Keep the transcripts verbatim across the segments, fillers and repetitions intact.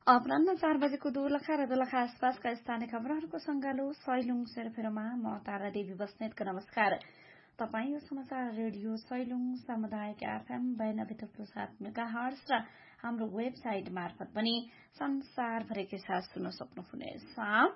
अपराह्न चार बजेको दोलखा र दोलखा आसपासका स्थानीय खबरहरूको सङ्गालो सैलुङ सेरफेरोमा म तारा देवी बस्नेतको नमस्कार। तपाईँ यो समाचार रेडियो सैलुङ सामुदायिक एफएम बयानब्बे थुप्रो सात मेगाहर्ज र हाम्रो वेबसाइट मार्फत पनि संसारभरिकै साथ सुन्न सक्नुहुनेछ।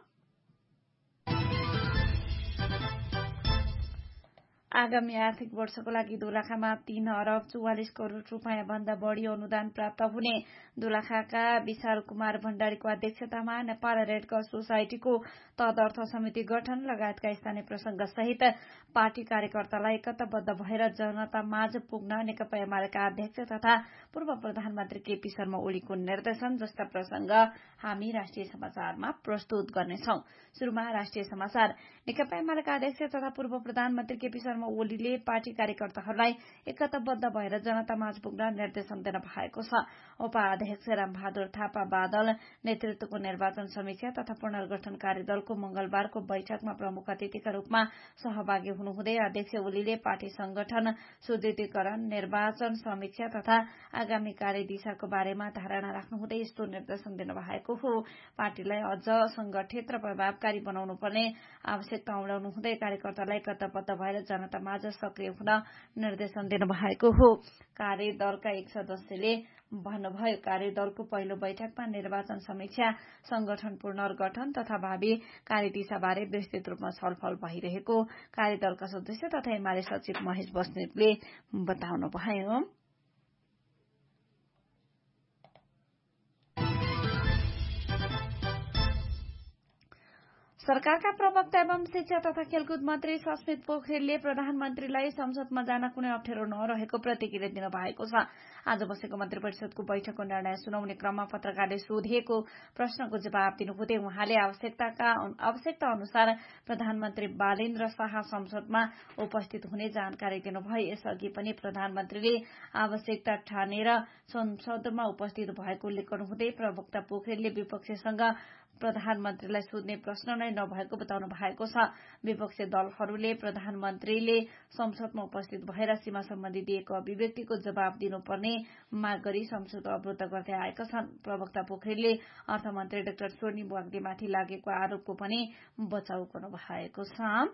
आगामी आर्थिक वर्षको लागि दोलखामा तीन अरब चौवालिस करोड़ रूपियाँ भन्दा बढ़ी अनुदान प्राप्त हुने दोलखाका विशाल कुमार भण्डारीको अध्यक्षतामा नेपाल रेड क्रस सोसाइटीको तदर्थ समिति गठन लगायतका स्थानीय प्रसंग सहित पार्टी कार्यकर्तालाई एकताबद्ध भएर जनता माझ पुग्न नेकपा एमालेका अध्यक्ष तथा पूर्व प्रधानमन्त्री केपी शर्मा ओलीको निर्देशन जस्ता प्रसंग हामी राष्ट्रिय समाचारमा प्रस्तुत गर्नेछौं। शुरूमा राष्ट्रिय समाचार। नेकपा एमालेका अध्यक्ष तथा पूर्व प्रधानमन्त्री केपी शर्मा ओलीले पार्टी कार्यकर्ताहरूलाई एकताबद्ध भएर जनता माझ पुग्न निर्देशन दिन भएको छ। उपाध्यक्ष रामबहादुर थापा बादल नेतृत्वको निर्वाचन समीक्षा तथा पुनर्गठन कार्यदलको मंगलबारको बैठकमा प्रमुख अतिथिका रूपमा सहभागी हुनुहुँदै अध्यक्ष ओलीले पार्टी संगठन सुदृढीकरण, निर्वाचन समीक्षा तथा आगामी कार्यदिशाको बारेमा धारणा राख्नुहुँदै यस्तो निर्देशन दिनुभएको हो। पार्टीलाई अझ संगठित र प्रभावकारी बनाउनु पर्ने आवश्यकता औँल्याउनु हुँदै कार्यकर्तालाई एकताबद्ध भएर जनता माझ सक्रिय हुन निर्देशन दिनुभएको हो। कार्यदलका एक सदस्यले भन्नुभयो, कार्यदलको पहिलो बैठकमा निर्वाचन समीक्षा, संगठन पुनर्गठन तथा भावी कार्यदिशाबारे विस्तृत रूपमा छलफल भइरहेको कार्यदलका सदस्य तथा एमाले सचिव महेश बस्नेतले बताउनुभयो। सरकारका प्रवक्ता एवं शिक्षा तथा खेलकुद मन्त्री सस्मित पोखरेलले प्रधानमन्त्रीलाई संसदमा जान कुनै अप्ठ्यारो नरहेको प्रतिक्रिया दिनुभएको छ। आज बसेको मन्त्री परिषदको बैठकको निर्णय सुनाउने क्रममा पत्रकारले सोधिएको प्रश्नको जवाब दिनुहुँदै उहाँले आवश्यकताका आवश्यकता अनुसार प्रधानमन्त्री बालेन्द्र शाह संसदमा उपस्थित हुने जानकारी दिनुभयो। यसअघि पनि प्रधानमन्त्रीले आवश्यकता ठानेर संसदमा उपस्थित भएको उल्लेख गर्नुहुँदै प्रवक्ता पोखरेलले विपक्षसँग प्रधानमन्त्रीलाई सोध्ने प्रश्न नै नभएको बताउनु भएको छ। विपक्षी दलहरूले प्रधानमन्त्रीले संसदमा उपस्थित भएर सीमा सम्बन्धी दिएको अभिव्यक्तिको जवाब दिनुपर्ने माग गरी संसद अवरुद्ध गर्दै आएका छन्। प्रवक्ता पोखरेलले अर्थमन्त्री डाक्टर स्वर्णिम वाग्देमाथि लागेको आरोपको पनि बचाउ गर्नु भएको छ।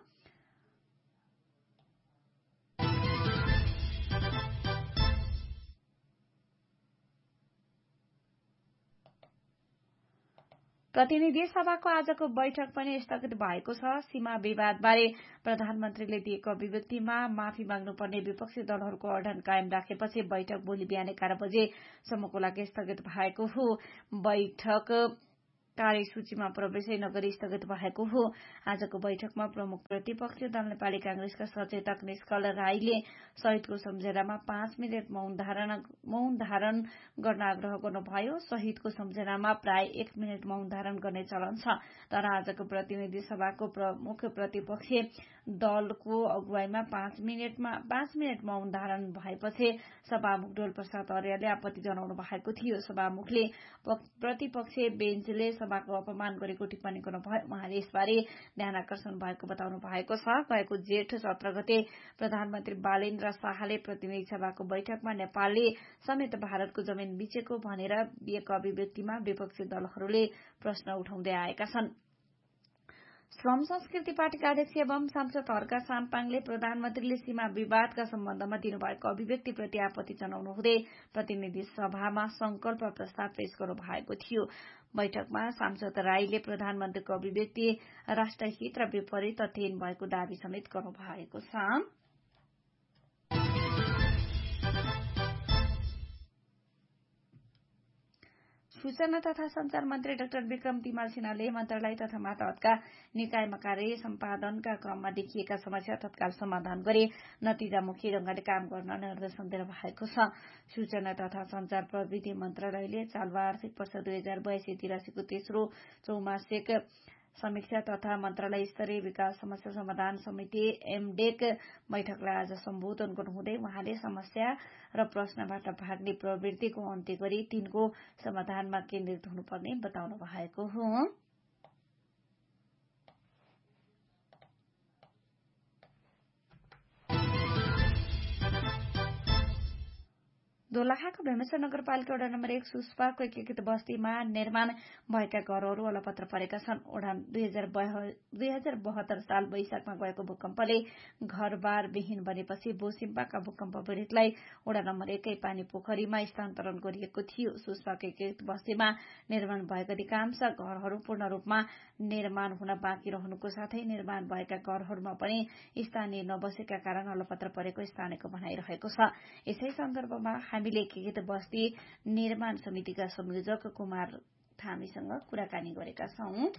प्रतिनिधि सभाको आजको बैठक पनि स्थगित भएको छ। सीमा विवादबारे प्रधानमन्त्रीले दिएको अभिव्यक्तिमा माफी माग्नुपर्ने विपक्षी दलहरूको अडन कायम राखेपछि बैठक भोलि बिहान एघार बजेसम्मको लागि स्थगित भएको हो। बैठक कार्यसूचीमा प्रवेशै नगरी स्थगित भएको हो। आजको बैठकमा प्रमुख प्रतिपक्षी दल नेपाली कांग्रेसका सचेतक निष्कल राईले शहीदको सम्झनामा पाँच मिनट मौन धारण मौन धारण गर्न आग्रह गर्नुभयो। शहीदको सम्झनामा प्राय एक मिनट मौन धारण गर्ने चलन छ, तर आजको प्रतिनिधि सभाको प्रमुख प्रतिपक्षी दलको अगुवाईमा पाँच मिनटमा पाँच मिनट मौन धारण भएपछि सभामुख डोल प्रसाद अर्यालले आपत्ति जनाउनु भएको थियो। सभामुखले प्रतिपक्षी बेन्चले सभाको अपमान गरेको टिप्पणी गर्नुभयो। उहाँले यसबारे ध्यान आकर्षण भएको बताउनु भएको छ। गएको जेठ सत्र गते प्रधानमन्त्री बालेन्द्र शाहले प्रतिनिधि सभाको बैठकमा नेपालले समेत भारतको जमिन बिचेको भनेर दिएको अभिव्यक्तिमा विपक्षी दलहरूले प्रश्न उठाउँदै आएका छन्। श्रम संस्कृति पार्टीका अध्यक्ष एवं सांसद हर्का साम्पाङले प्रधानमन्त्रीले सीमा विवादका सम्बन्धमा दिनुभएको अभिव्यक्तिप्रति आपत्ति जनाउनु हुँदै प्रतिनिधि सभामा संकल्प प्रस्ताव पेश गर्नु भएको थियो। बैठकमा सांसद राईले प्रधानमन्त्रीको अभिव्यक्ति राष्ट्रहित र विपरीत तथ्यहीन भएको दावी समेत गर्नु भएको छ। सूचना तथा संचार मन्त्री डाक्टर विक्रम तिमल सिन्हाले मन्त्रालय तथा मातहतका निकायमा कार्य सम्पादनका क्रममा देखिएका समस्या तत्काल समाधान गरी नतिजामुखी ढंगले काम गर्न निर्देशन दिनु भएको छ। सूचना तथा संचार प्रविधि मन्त्रालयले चालु आर्थिक वर्ष दुई हजार बयासी तिरासीको तेस्रो चौमासिक समीक्षा तथा मन्त्रालय स्तरीय विकास समस्या समाधान समिति एमडेक बैठकलाई आज सम्बोधन गर्नुहुँदै उहाँले समस्या र प्रश्नबाट भाग्ने प्रवृत्तिको अन्त्य गरी तिनको समाधानमा केन्द्रित हुनुपर्ने बताउनु भएको हो। दोलखाको भीमेश्वर नगरपालिका वडा नम्बर एक सुस्पाको एकीकृत बस्तीमा निर्माण भएका घरहरू अलपत्र परेका छन्। वडा दुई हजार बहत्तर साल वैशाखमा गएको भूकम्पले घरबार विहीन बनेपछि बोसिम्पाका भूकम्प पीड़ितलाई वडा नम्बर एकै पानी पोखरीमा स्थानान्तरण गरिएको थियो। सुस्पाको एकीकृत बस्तीमा निर्माण भएका अधिकांश घरहरू पूर्ण रूपमा निर्माण हुन बाँकी रहनुको साथै निर्माण भएका घरहरूमा पनि स्थानीय नबसेका कारण अलपत्र परेको स्थानीयको भनाइरहेको छ। यसै सन्दर्भमा हामीले एकीकृत बस्ती निर्माण समितिका संयोजक कुमार थामीसँग कुराकानी गरेका छौं।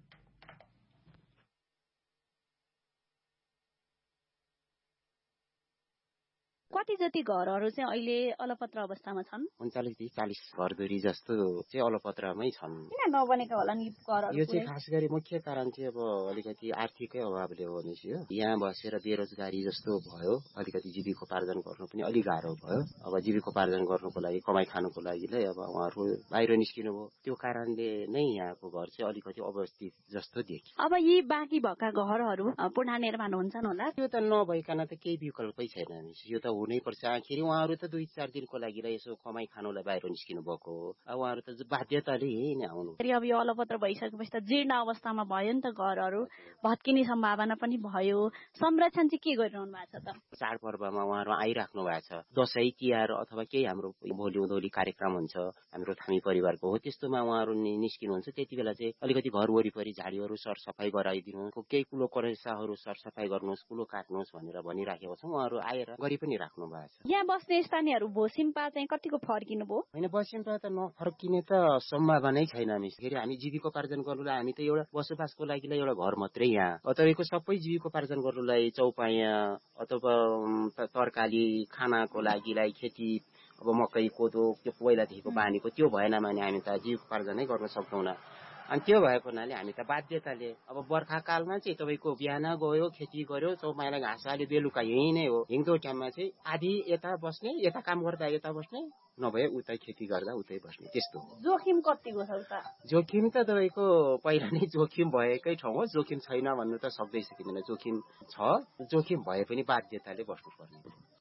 कति जति घरहरू चाहिँ अहिले अलपत्र अवस्थामा छन्? उन्चालिसदेखि चालिस घरधुरी जस्तो चाहिँ अलपत्रमै छन्। किन नबनेका होला नि घरहरू? यो चाहिँ खास गरी मुख्य कारण चाहिँ अब अलिकति आर्थिकै अभावले हो नि। यहाँ बसेर बेरोजगारी जस्तो भयो, अलिकति जीविकोपार्जन गर्नु पनि अलिक गाह्रो भयो। अब जीविकोपार्जन गर्नुको लागि, कमाइ खानुको लागि नै अब उहाँहरू बाहिर निस्किनु भयो। त्यो कारणले नै यहाँको घर चाहिँ अलिकति अवस्थित जस्तो देखियो। अब यी बाँकी भएका घरहरू पुनः निर्माण हुन्छन् होला? यो त नभइकन त केही विकल्पै छैन नि। यो त हुनै पर्छ। आखिर उहाँहरू त दुई चार दिनको लागि यसो कमाइ खानुलाई बाहिर निस्किनु भएको हो। अब उहाँहरू त बाध्यताले नै आउनु। अब यो अलपत्र भइसकेपछि त जीर्ण अवस्थामा भयो नि त घरहरू, भत्किने सम्भावना पनि भयो। संरक्षण चाहिँ के गरिरहनु भएको छ त? चाडपर्वमा उहाँहरू आइराख्नु भएको छ। दशैं तिहार अथवा केही हाम्रो भोलि उधौली कार्यक्रम हुन्छ हाम्रो थामी परिवारको हो, त्यस्तोमा उहाँहरू निस्किनुहुन्छ। त्यति बेला चाहिँ अलिकति घर वरिपरि झाडीहरू सरसफाई गराइदिनु, केही कुलो करेसाहरू सरसफाई गर्नुहोस्, कुलो काट्नुहोस् भनेर भनिराखेको छौँ। उहाँहरू आएर गरि पनि राख्नु भएको छ। यहाँ बस्ने स्थानीयहरू भोसिम्पा चाहिँ कतिको फर्किनु भयो? होइन, बसिम्पा त नफर्किने त सम्भावनै छैन नि। फेरि हामी जीविकोपार्जन गर्नुलाई हामी त एउटा बसोबासको लागि एउटा घर मात्रै यहाँ। तपाईँको सबै जीविकोपार्जन गर्नुलाई चौपाया अथवा तरकारी खानाको लागिलाई खेती, अब मकै कोदो त्यो पहिलादेखिको बानीको त्यो भएन भने हामी त जीविकोपार्जनै गर्न सक्दैनौँ। अनि त्यो भएको हुनाले हामी त बाध्यताले अब बर्खाकालमा चाहिँ तपाईँको बिहान गयो खेती गर्यो, चौपायालाई घाँस हाल्यो, बेलुका यही नै हो। हिउँदो टाइममा चाहिँ आधी यता बस्ने, यता काम गर्दा यता बस्ने, नभए उतै खेती गर्दा उतै बस्ने, त्यस्तो हो। जोखिम कतिको छ त? जोखिम त तपाईँको पहिला नै जोखिम भएकै ठाउँ हो। जोखिम छैन भन्नु त सक्दै सकिँदैन। जोखिम छ, जोखिम भए पनि बाध्यताले बस्नुपर्ने।